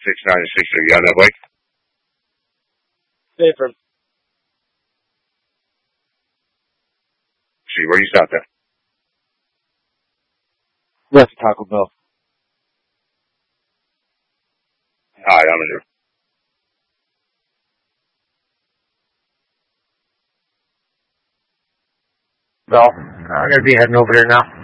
6963. You got that, Blake? Different. See, where you stopped at? West Taco Bell. Hi, I'm in here. Well, I'm going to be heading over there now.